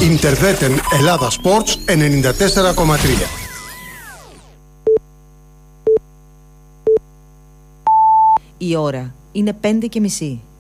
Ιντερβέτεν Ελλάδα Sports 94,3. Η ώρα είναι 5:30.